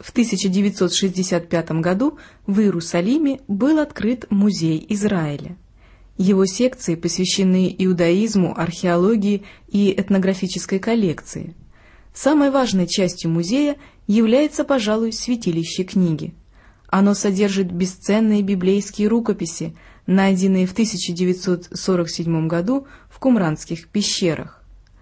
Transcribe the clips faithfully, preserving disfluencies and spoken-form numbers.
В тысяча девятьсот шестьдесят пятом году в Иерусалиме был открыт Музей Израиля. Его секции посвящены иудаизму, археологии и этнографической коллекции. Самой важной частью музея является, пожалуй, святилище книги. Оно содержит бесценные библейские рукописи, найденные в тысяча девятьсот сорок седьмом году в Кумранских пещерах.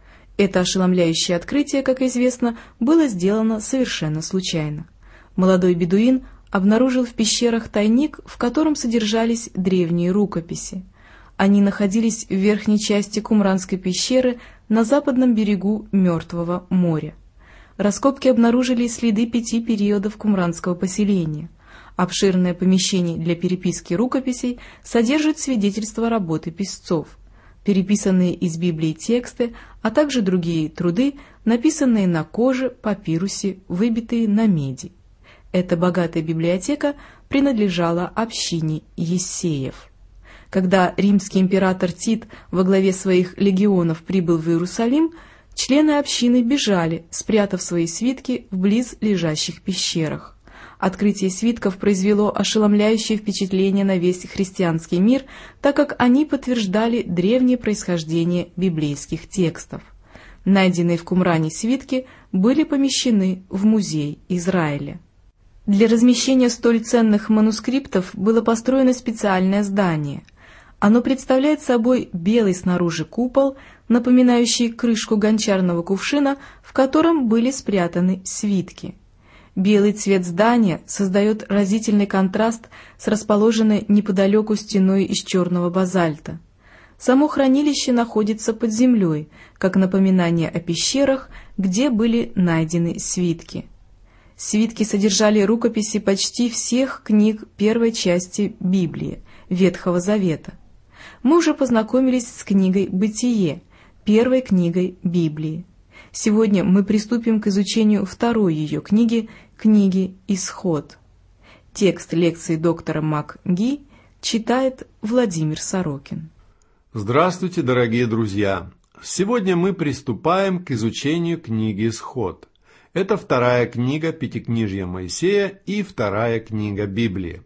Это ошеломляющее открытие, как известно, было сделано совершенно случайно. Молодой бедуин обнаружил в пещерах тайник, в котором содержались древние рукописи. Они находились в верхней части Кумранской пещеры на западном берегу Мертвого моря. Раскопки обнаружили следы пяти периодов кумранского поселения. Обширное помещение для переписки рукописей содержит свидетельства работы писцов, переписанные из Библии тексты, а также другие труды, написанные на коже, папирусе, выбитые на меди. Эта богатая библиотека принадлежала общине Ессеев. Когда римский император Тит во главе своих легионов прибыл в Иерусалим, члены общины бежали, спрятав свои свитки в близлежащих пещерах. Открытие свитков произвело ошеломляющее впечатление на весь христианский мир, так как они подтверждали древнее происхождение библейских текстов. Найденные в Кумране свитки были помещены в Музей Израиля. Для размещения столь ценных манускриптов было построено специальное здание. Оно представляет собой белый снаружи купол, напоминающий крышку гончарного кувшина, в котором были спрятаны свитки. Белый цвет здания создает разительный контраст с расположенной неподалеку стеной из черного базальта. Само хранилище находится под землей, как напоминание о пещерах, где были найдены свитки. Свитки содержали рукописи почти всех книг первой части Библии, Ветхого Завета. Мы уже познакомились с книгой «Бытие», первой книгой Библии. Сегодня мы приступим к изучению второй ее книги, книги «Исход». Текст лекции доктора МакГи читает Владимир Сорокин. Здравствуйте, дорогие друзья! Сегодня мы приступаем к изучению книги «Исход». Это вторая книга Пятикнижья Моисея и вторая книга Библии.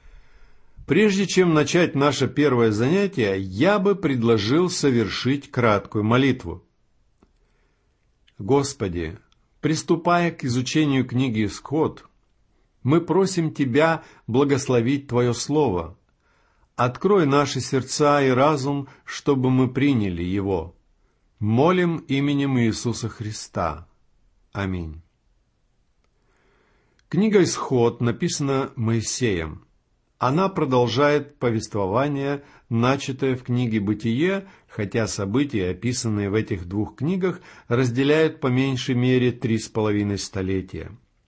Прежде чем начать наше первое занятие, я бы предложил совершить краткую молитву. Господи, приступая к изучению книги «Исход», мы просим Тебя благословить Твое Слово. Открой наши сердца и разум, чтобы мы приняли его. Молим именем Иисуса Христа. Аминь. Книга «Исход» написана Моисеем. Она продолжает повествование, начатое в книге «Бытие», хотя события, описанные в этих двух книгах, разделяют по меньшей мере три с половиной столетия.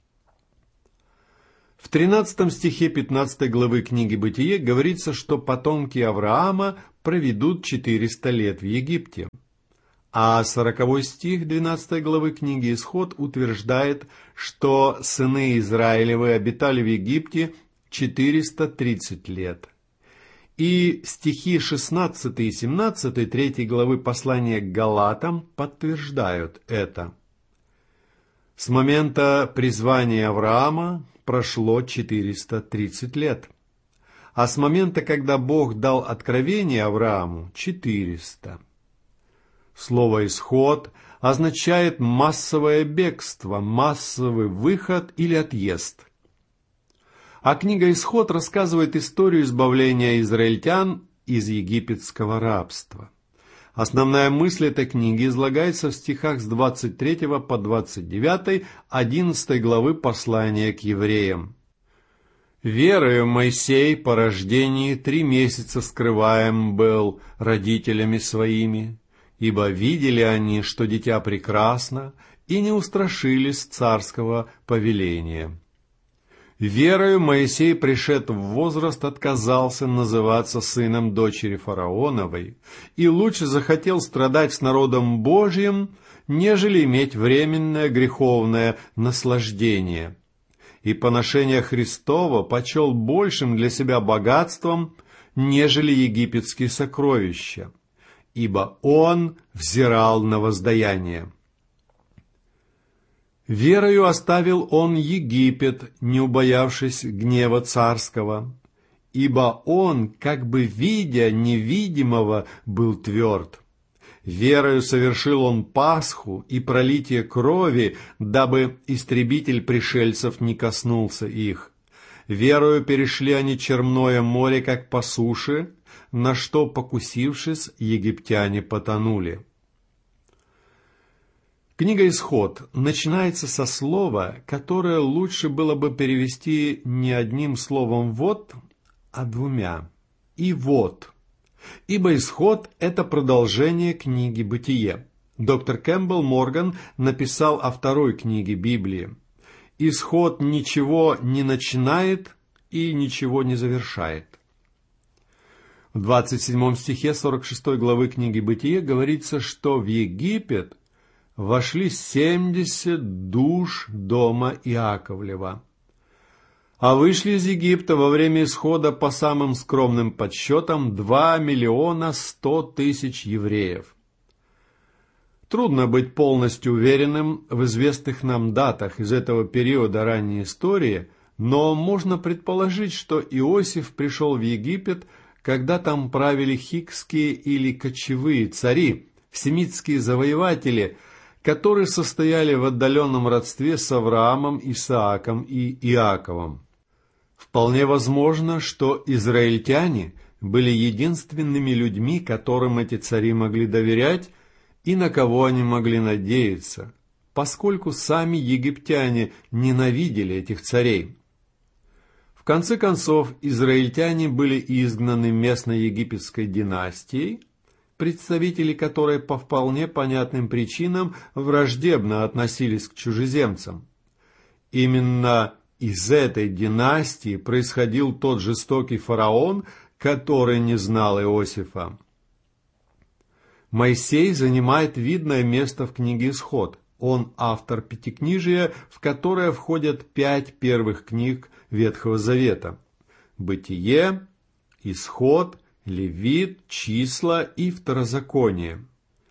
В тринадцатом стихе пятнадцатой главы книги «Бытие» говорится, что потомки Авраама проведут четыреста лет в Египте. А сороковой стих двенадцатой главы книги «Исход» утверждает, что сыны Израилевы обитали в Египте четыреста тридцать лет. И стихи шестнадцатый и семнадцатый третьей главы послания к Галатам подтверждают это. С момента призвания Авраама прошло четыреста тридцать лет, а с момента, когда Бог дал откровение Аврааму, четыреста. Слово «исход» означает массовое бегство, массовый выход или отъезд. А книга «Исход» рассказывает историю избавления израильтян из египетского рабства. Основная мысль этой книги излагается в стихах с двадцать третьего по двадцать девятый одиннадцатой главы послания к евреям. «Верою Моисей по рождении три месяца скрываем был родителями своими, ибо видели они, что дитя прекрасно, и не устрашились царского повеления. Верою Моисей, пришед в возраст, отказался называться сыном дочери фараоновой и лучше захотел страдать с народом Божьим, нежели иметь временное греховное наслаждение. И поношение Христово почел большим для себя богатством, нежели египетские сокровища, ибо он взирал на воздаяние». Верою оставил он Египет, не убоявшись гнева царского, ибо он, как бы видя невидимого, был тверд. Верою совершил он Пасху и пролитие крови, дабы истребитель пришельцев не коснулся их. Верою перешли они Черное море, как по суше, на что, покусившись, египтяне потонули. Книга «Исход» начинается со слова, которое лучше было бы перевести не одним словом «вот», а двумя. «И вот». Ибо «Исход» — это продолжение книги «Бытие». Доктор Кэмпбелл Морган написал о второй книге Библии. «Исход» ничего не начинает и ничего не завершает. В двадцать седьмом стихе сорок шестой главы книги «Бытие» говорится, что в Египет вошли семьдесят душ дома Иаковлева, а вышли из Египта во время исхода по самым скромным подсчетам два миллиона сто тысяч евреев. Трудно быть полностью уверенным в известных нам датах из этого периода ранней истории, но можно предположить, что Иосиф пришел в Египет, когда там правили хикские или кочевые цари, семитские завоеватели, которые состояли в отдаленном родстве с Авраамом, Исааком и Иаковом. Вполне возможно, что израильтяне были единственными людьми, которым эти цари могли доверять и на кого они могли надеяться, поскольку сами египтяне ненавидели этих царей. В конце концов, израильтяне были изгнаны местной египетской династией, представители которой по вполне понятным причинам враждебно относились к чужеземцам. Именно из этой династии происходил тот жестокий фараон, который не знал Иосифа. Моисей занимает видное место в книге «Исход». Он автор Пятикнижия, в которое входят пять первых книг Ветхого Завета: Бытие, Исход, Левит, Числа и Второзаконие.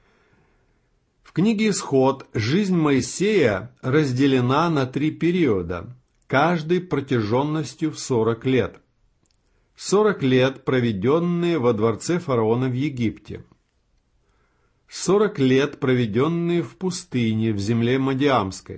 В книге «Исход» жизнь Моисея разделена на три периода, каждый протяженностью в сорок лет. Сорок лет, проведенные во дворце фараона в Египте. Сорок лет, проведенные в пустыне, в земле Мадиамской.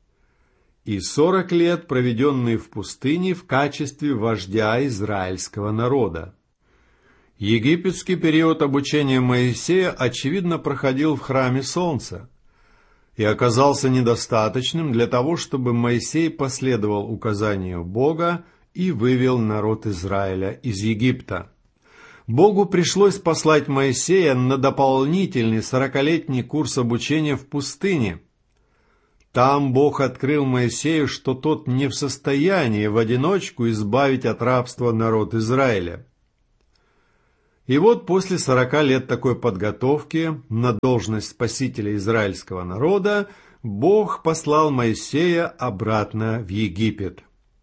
И сорок лет, проведенные в пустыне в качестве вождя израильского народа. Египетский период обучения Моисея, очевидно, проходил в храме Солнца и оказался недостаточным для того, чтобы Моисей последовал указанию Бога и вывел народ Израиля из Египта. Богу пришлось послать Моисея на дополнительный сорокалетний курс обучения в пустыне. Там Бог открыл Моисею, что тот не в состоянии в одиночку избавить от рабства народ Израиля. И вот после сорока лет такой подготовки на должность спасителя израильского народа Бог послал Моисея обратно в Египет.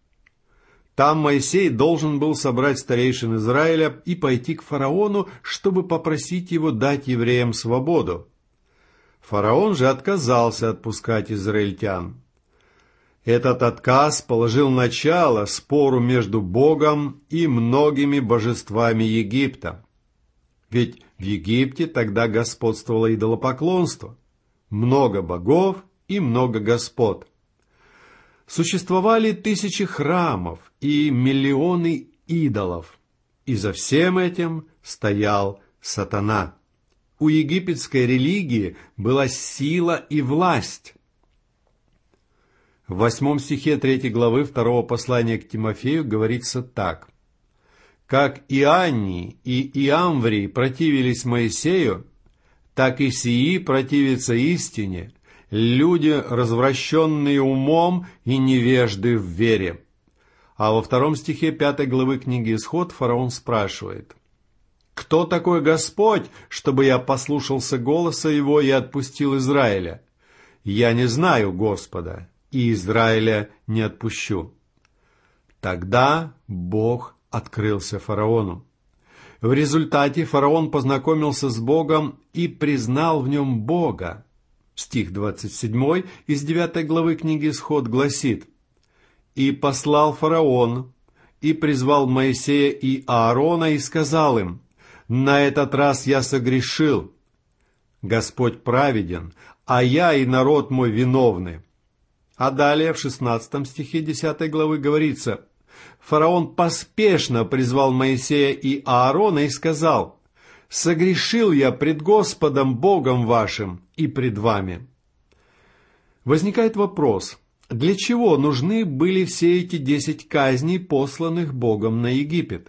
Там Моисей должен был собрать старейшин Израиля и пойти к фараону, чтобы попросить его дать евреям свободу. Фараон же отказался отпускать израильтян. Этот отказ положил начало спору между Богом и многими божествами Египта. Ведь в Египте тогда господствовало идолопоклонство. Много богов и много господ. Существовали тысячи храмов и миллионы идолов. И за всем этим стоял сатана. У египетской религии была сила и власть. В восьмом стихе третьей главы второго послания к Тимофею говорится так. «Как Ианний и Иамврий противились Моисею, так и сии противятся истине, люди, развращенные умом и невежды в вере». А во втором стихе пятой главы книги «Исход» фараон спрашивает: «Кто такой Господь, чтобы я послушался голоса его и отпустил Израиля? Я не знаю Господа, и Израиля не отпущу». Тогда Бог открылся фараону. В результате фараон познакомился с Богом и признал в нем Бога. Стих двадцать седьмой из девятой главы книги Исход гласит: «И послал фараон, и призвал Моисея и Аарона, и сказал им: на этот раз я согрешил. Господь праведен, а я и народ мой виновны». А далее в шестнадцатом стихе десятой главы говорится: «Фараон поспешно призвал Моисея и Аарона и сказал: согрешил я пред Господом Богом вашим и пред вами». Возникает вопрос: для чего нужны были все эти десять казней, посланных Богом на Египет?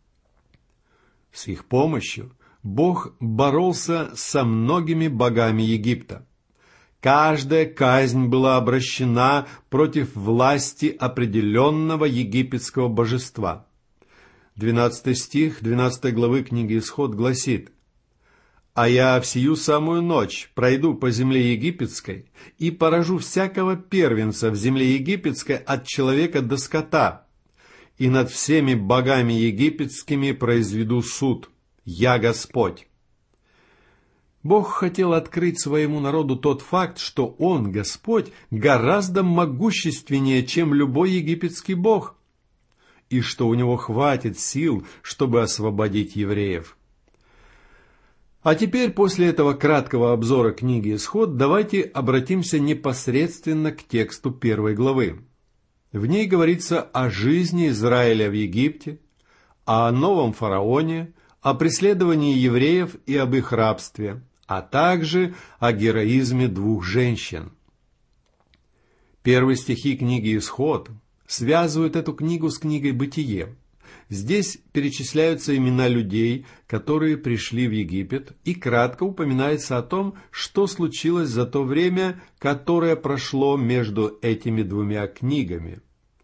С их помощью Бог боролся со многими богами Египта. Каждая казнь была обращена против власти определенного египетского божества. двенадцатый стих двенадцатой главы книги Исход гласит: «А я в сию самую ночь пройду по земле египетской и поражу всякого первенца в земле египетской от человека до скота, и над всеми богами египетскими произведу суд. Я Господь». Бог хотел открыть своему народу тот факт, что Он, Господь, гораздо могущественнее, чем любой египетский бог, и что у Него хватит сил, чтобы освободить евреев. А теперь, после этого краткого обзора книги Исход, давайте обратимся непосредственно к тексту первой главы. В ней говорится о жизни Израиля в Египте, о новом фараоне, о преследовании евреев и об их рабстве, а также о героизме двух женщин. Первые стихи книги Исход связывают эту книгу с книгой Бытие. Здесь перечисляются имена людей, которые пришли в Египет, и кратко упоминается о том, что случилось за то время, которое прошло между этими двумя книгами.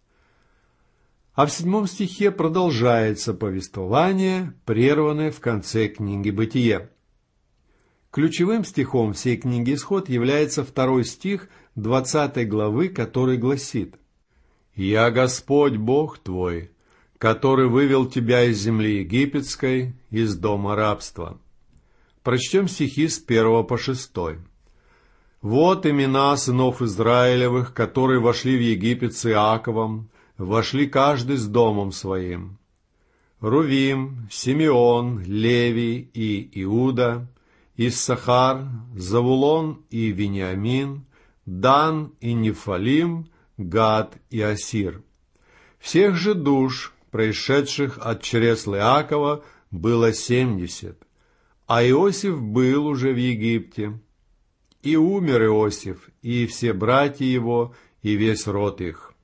А в седьмом стихе продолжается повествование, прерванное в конце книги Бытие. Ключевым стихом всей книги Исход является второй стих двадцатой главы, который гласит: «Я Господь Бог твой, который вывел тебя из земли египетской, из дома рабства». Прочтем стихи с первого по шестой. «Вот имена сынов Израилевых, которые вошли в Египет с Иаковом, вошли каждый с домом своим. Рувим, Симеон, Левий и Иуда, Иссахар, Завулон и Вениамин, Дан и Нефалим, Гад и Асир. Всех же душ, происшедших от чресл Иакова, было семьдесят, а Иосиф был уже в Египте. И умер Иосиф, и все братья его, и весь род их».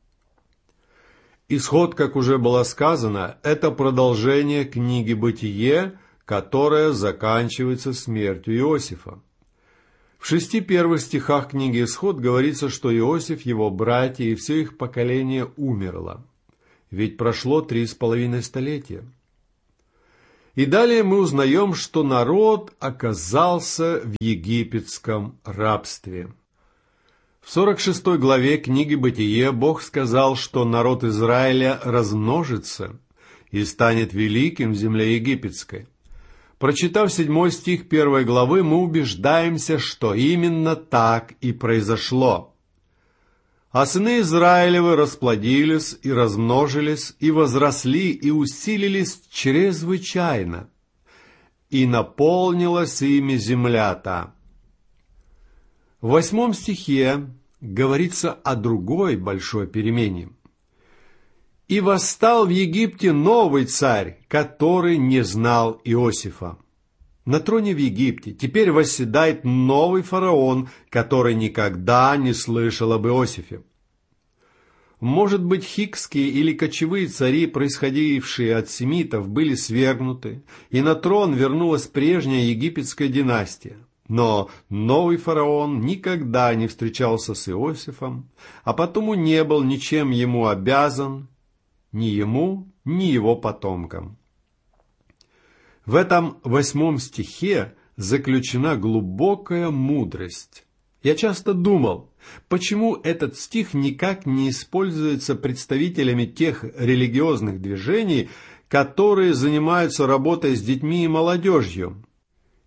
Исход, как уже было сказано, это продолжение книги Бытие, которая заканчивается смертью Иосифа. В шести первых стихах книги Исход говорится, что Иосиф, его братья и все их поколение умерло. Ведь прошло три с половиной столетия. И далее мы узнаем, что народ оказался в египетском рабстве. В сорок шестой главе книги Бытие Бог сказал, что народ Израиля размножится и станет великим в земле египетской. Прочитав седьмой стих первой главы, мы убеждаемся, что именно так и произошло. «А сыны Израилевы расплодились и размножились, и возросли, и усилились чрезвычайно, и наполнилась ими земля та». В восьмом стихе говорится о другой большой перемене. «И восстал в Египте новый царь, который не знал Иосифа». На троне в Египте теперь восседает новый фараон, который никогда не слышал об Иосифе. Может быть, хикские или кочевые цари, происходившие от семитов, были свергнуты, и на трон вернулась прежняя египетская династия. Но новый фараон никогда не встречался с Иосифом, а потому не был ничем ему обязан, ни ему, ни его потомкам. В этом восьмом стихе заключена глубокая мудрость. Я часто думал, почему этот стих никак не используется представителями тех религиозных движений, которые занимаются работой с детьми и молодежью.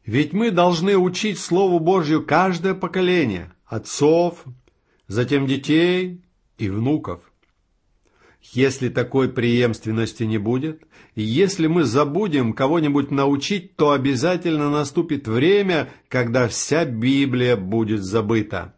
Ведь мы должны учить Слову Божью каждое поколение, отцов, затем детей и внуков. Если такой преемственности не будет, и если мы забудем кого-нибудь научить, то обязательно наступит время, когда вся Библия будет забыта.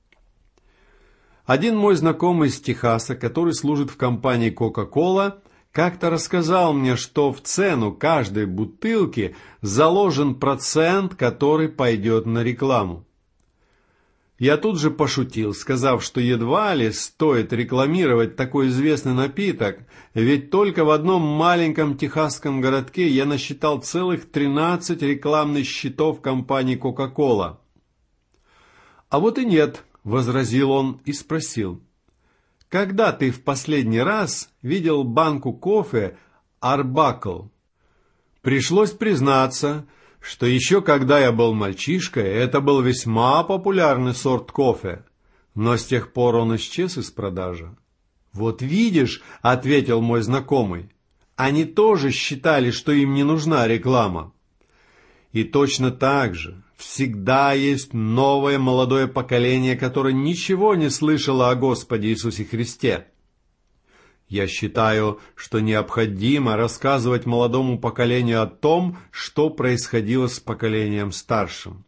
Один мой знакомый из Техаса, который служит в компании Coca-Cola, как-то рассказал мне, что в цену каждой бутылки заложен процент, который пойдет на рекламу. Я тут же пошутил, сказав, что едва ли стоит рекламировать такой известный напиток, ведь только в одном маленьком техасском городке я насчитал целых тринадцать рекламных щитов компании Coca-Cola. «А вот и нет», — возразил он и спросил, «когда ты в последний раз видел банку кофе «Арбакл»?» Пришлось признаться, что еще когда я был мальчишкой, это был весьма популярный сорт кофе, но с тех пор он исчез из продажи. «Вот видишь», — ответил мой знакомый, — «они тоже считали, что им не нужна реклама». И точно так же всегда есть новое молодое поколение, которое ничего не слышало о Господе Иисусе Христе. Я считаю, что необходимо рассказывать молодому поколению о том, что происходило с поколением старшим.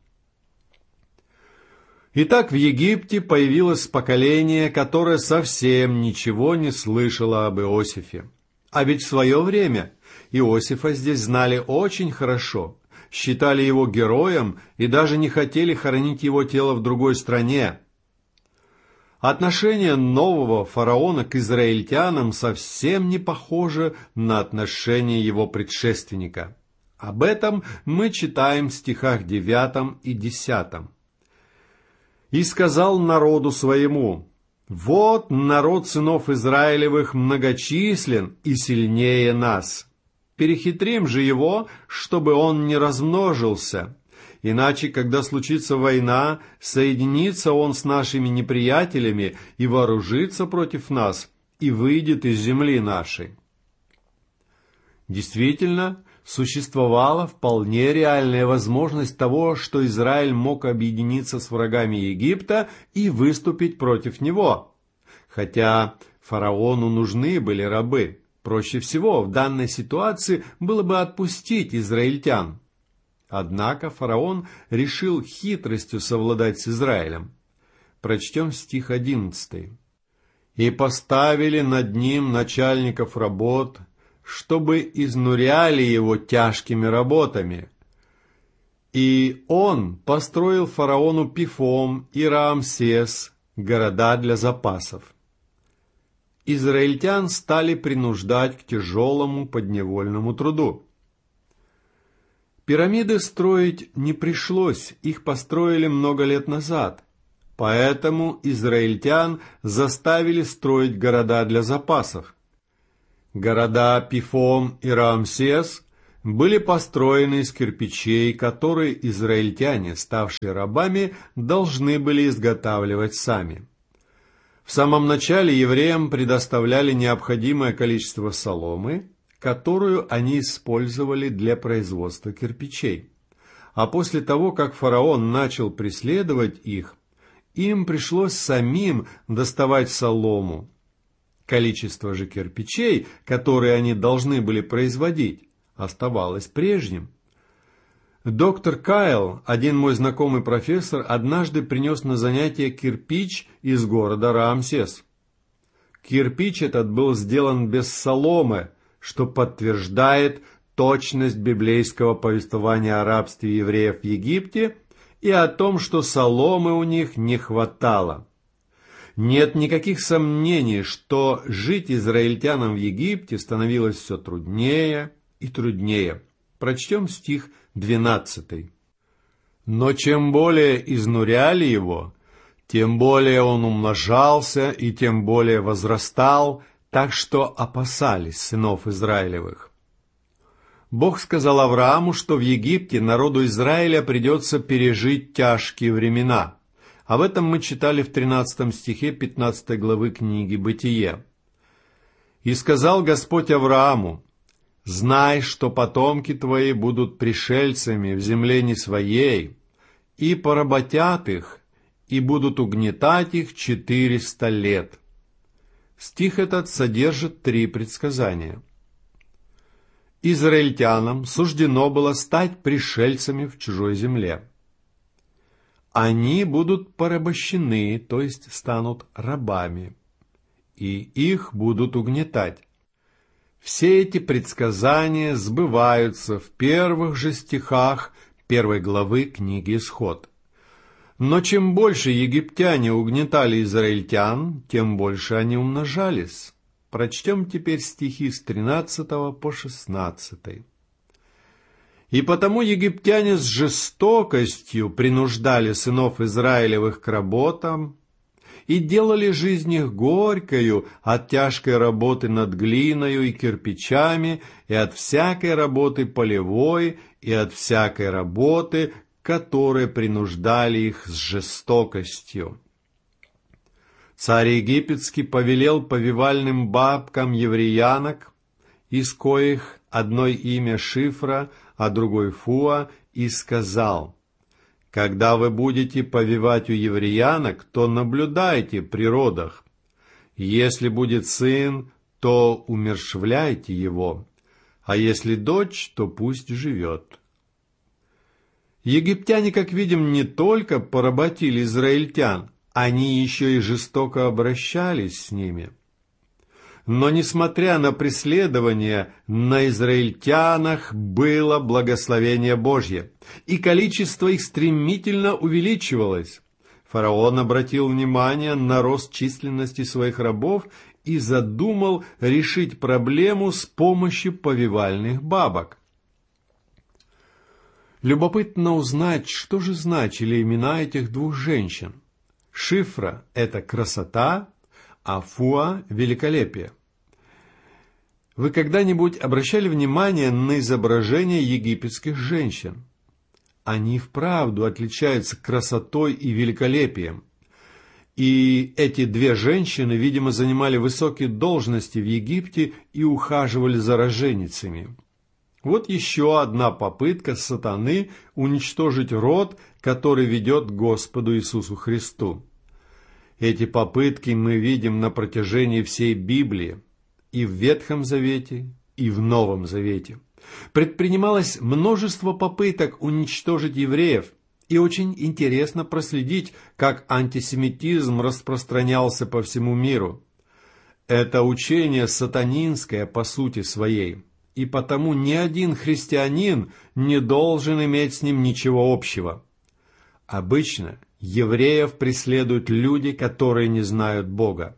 Итак, в Египте появилось поколение, которое совсем ничего не слышало об Иосифе. А ведь в свое время Иосифа здесь знали очень хорошо, считали его героем и даже не хотели хоронить его тело в другой стране. Отношение нового фараона к израильтянам совсем не похоже на отношение его предшественника. Об этом мы читаем в стихах девятом и десятом. «И сказал народу своему: вот народ сынов Израилевых многочислен и сильнее нас. Перехитрим же его, чтобы он не размножился. Иначе, когда случится война, соединится он с нашими неприятелями и вооружится против нас, и выйдет из земли нашей». Действительно, существовала вполне реальная возможность того, что Израиль мог объединиться с врагами Египта и выступить против него. Хотя фараону нужны были рабы, проще всего в данной ситуации было бы отпустить израильтян. Однако фараон решил хитростью совладать с Израилем. Прочтем стих одиннадцатый. «И поставили над ним начальников работ, чтобы изнуряли его тяжкими работами. И он построил фараону Пифом и Раамсес, города для запасов». Израильтян стали принуждать к тяжелому подневольному труду. Пирамиды строить не пришлось, их построили много лет назад, поэтому израильтян заставили строить города для запасов. Города Пифом и Раамсес были построены из кирпичей, которые израильтяне, ставшие рабами, должны были изготавливать сами. В самом начале евреям предоставляли необходимое количество соломы, которую они использовали для производства кирпичей. А после того, как фараон начал преследовать их, им пришлось самим доставать солому. Количество же кирпичей, которые они должны были производить, оставалось прежним. Доктор Кайл, один мой знакомый профессор, однажды принес на занятие кирпич из города Раамсес. Кирпич этот был сделан без соломы, что подтверждает точность библейского повествования о рабстве евреев в Египте и о том, что соломы у них не хватало. Нет никаких сомнений, что жить израильтянам в Египте становилось все труднее и труднее. Прочтем стих двенадцатый. «Но чем более изнуряли его, тем более он умножался и тем более возрастал, так что опасались сынов Израилевых». Бог сказал Аврааму, что в Египте народу Израиля придется пережить тяжкие времена. Об этом мы читали в тринадцатом стихе пятнадцатой главы книги «Бытие». «И сказал Господь Аврааму: знай, что потомки твои будут пришельцами в земле не своей, и поработят их, и будут угнетать их четыреста лет». Стих этот содержит три предсказания. Израильтянам суждено было стать пришельцами в чужой земле. Они будут порабощены, то есть станут рабами, и их будут угнетать. Все эти предсказания сбываются в первых же стихах первой главы книги «Исход». Но чем больше египтяне угнетали израильтян, тем больше они умножались. Прочтем теперь стихи с тринадцатого по шестнадцатый. «И потому египтяне с жестокостью принуждали сынов Израилевых к работам и делали жизнь их горькою от тяжкой работы над глиною и кирпичами, и от всякой работы полевой, и от всякой работы, которые принуждали их с жестокостью. Царь египетский повелел повивальным бабкам евреянок, из коих одной имя Шифра, а другой Фуа, и сказал: когда вы будете повивать у евреянок, то наблюдайте при родах. Если будет сын, то умерщвляйте его, а если дочь, то пусть живет». Египтяне, как видим, не только поработили израильтян, они еще и жестоко обращались с ними. Но, несмотря на преследование, на израильтянах было благословение Божье, и количество их стремительно увеличивалось. Фараон обратил внимание на рост численности своих рабов и задумал решить проблему с помощью повивальных бабок. Любопытно узнать, что же значили имена этих двух женщин. Шифра – это красота, а Фуа – великолепие. Вы когда-нибудь обращали внимание на изображения египетских женщин? Они вправду отличаются красотой и великолепием. И эти две женщины, видимо, занимали высокие должности в Египте и ухаживали за роженицами. Вот еще одна попытка сатаны уничтожить род, который ведет к Господу Иисусу Христу. Эти попытки мы видим на протяжении всей Библии, и в Ветхом Завете, и в Новом Завете. Предпринималось множество попыток уничтожить евреев, и очень интересно проследить, как антисемитизм распространялся по всему миру. Это учение сатанинское по сути своей, и потому ни один христианин не должен иметь с ним ничего общего. Обычно евреев преследуют люди, которые не знают Бога.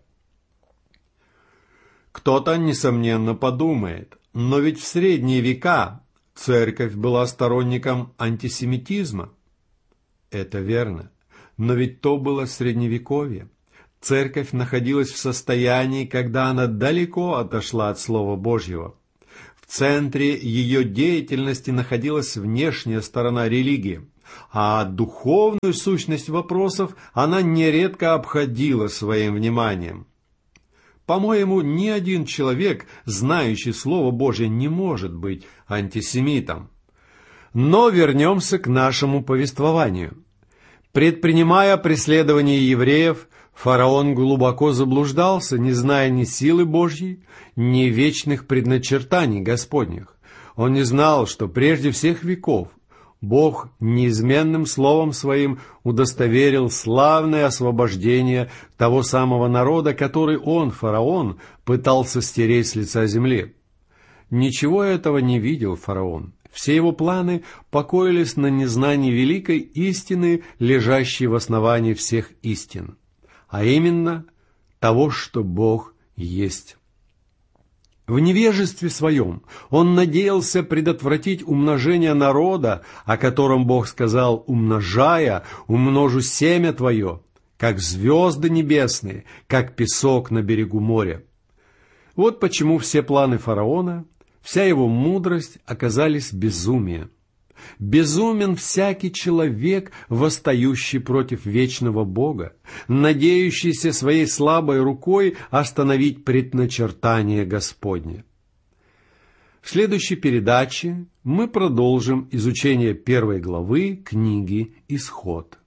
Кто-то, несомненно, подумает, но ведь в средние века церковь была сторонником антисемитизма. Это верно, но ведь то было средневековье. Церковь находилась в состоянии, когда она далеко отошла от Слова Божьего. В центре ее деятельности находилась внешняя сторона религии, а духовную сущность вопросов она нередко обходила своим вниманием. По-моему, ни один человек, знающий Слово Божье, не может быть антисемитом. Но вернемся к нашему повествованию. Предпринимая преследование евреев, фараон глубоко заблуждался, не зная ни силы Божьей, ни вечных предначертаний Господних. Он не знал, что прежде всех веков Бог неизменным словом своим удостоверил славное освобождение того самого народа, который он, фараон, пытался стереть с лица земли. Ничего этого не видел фараон. Все его планы покоились на незнании великой истины, лежащей в основании всех истин, а именно того, что Бог есть. В невежестве своем он надеялся предотвратить умножение народа, о котором Бог сказал: «Умножая, умножу семя твое, как звезды небесные, как песок на берегу моря». Вот почему все планы фараона, вся его мудрость оказались безумием. Безумен всякий человек, восстающий против вечного Бога, надеющийся своей слабой рукой остановить предначертание Господне. В следующей передаче мы продолжим изучение первой главы книги «Исход».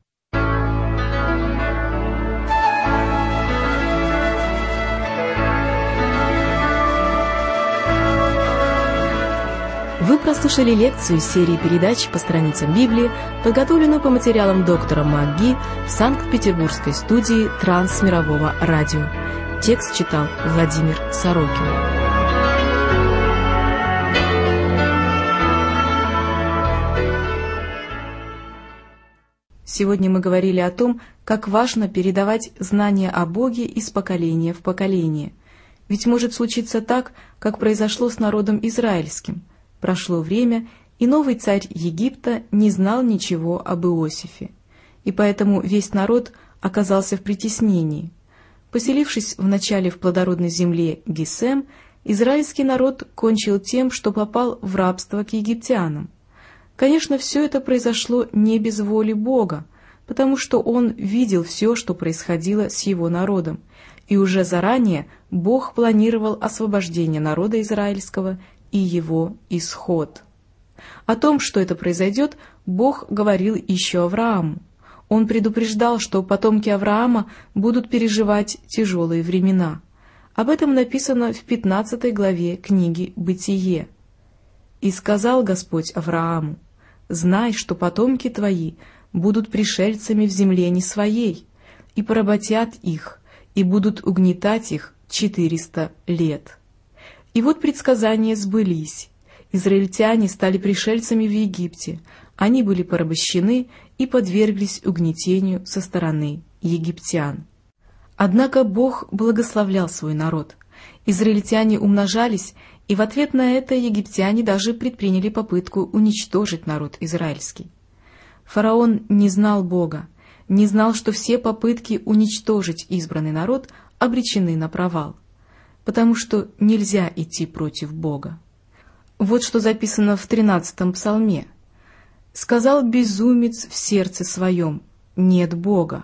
Вы прослушали лекцию из серии передач по страницам Библии, подготовленную по материалам доктора МакГи в Санкт-Петербургской студии Трансмирового радио. Текст читал Владимир Сорокин. Сегодня мы говорили о том, как важно передавать знания о Боге из поколения в поколение. Ведь может случиться так, как произошло с народом израильским. Прошло время, и новый царь Египта не знал ничего об Иосифе, и поэтому весь народ оказался в притеснении. Поселившись вначале в плодородной земле Гесем, израильский народ кончил тем, что попал в рабство к египтянам. Конечно, все это произошло не без воли Бога, потому что Он видел все, что происходило с Его народом, и уже заранее Бог планировал освобождение народа израильского и его исход. О том, что это произойдет, Бог говорил еще Аврааму. Он предупреждал, что потомки Авраама будут переживать тяжелые времена. Об этом написано в пятнадцатой главе книги «Бытие». «И сказал Господь Аврааму: знай, что потомки твои будут пришельцами в земле не своей, и поработят их, и будут угнетать их четыреста лет». И вот предсказания сбылись. Израильтяне стали пришельцами в Египте, они были порабощены и подверглись угнетению со стороны египтян. Однако Бог благословлял свой народ. Израильтяне умножались, и в ответ на это египтяне даже предприняли попытку уничтожить народ израильский. Фараон не знал Бога, не знал, что все попытки уничтожить избранный народ обречены на провал, потому что нельзя идти против Бога. Вот что записано в тринадцатом псалме. «Сказал безумец в сердце своем: нет Бога».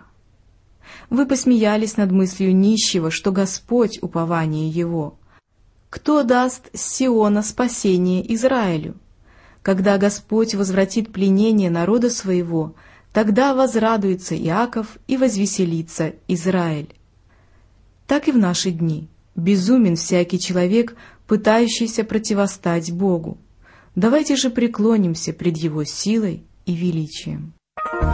Вы посмеялись над мыслью нищего, что Господь — упование его. Кто даст с Сиона спасение Израилю? Когда Господь возвратит пленение народа своего, тогда возрадуется Иаков и возвеселится Израиль. Так и в наши дни. Безумен всякий человек, пытающийся противостать Богу. Давайте же преклонимся пред Его силой и величием.